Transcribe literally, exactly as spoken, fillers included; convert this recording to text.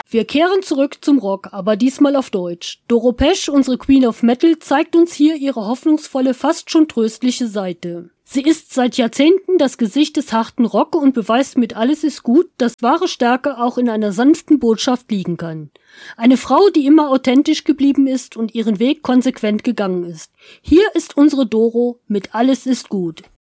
Wir kehren zurück zum Rock, aber diesmal auf Deutsch. Doro Pesch, unsere Queen of Metal, zeigt uns hier ihre hoffnungsvolle, fast schon tröstliche Seite. Sie ist seit Jahrzehnten das Gesicht des harten Rock und beweist mit Alles ist gut, dass wahre Stärke auch in einer sanften Botschaft liegen kann. Eine Frau, die immer authentisch geblieben ist und ihren Weg konsequent gegangen ist. Hier ist unsere Doro mit Alles ist gut.